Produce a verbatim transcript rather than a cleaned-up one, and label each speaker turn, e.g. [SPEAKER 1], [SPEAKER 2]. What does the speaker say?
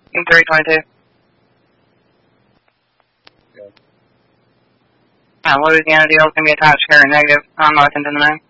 [SPEAKER 1] three twenty-two.
[SPEAKER 2] Okay.
[SPEAKER 1] Uh, Louisiana deal is going to be attached here, negative. I'm north into the nine.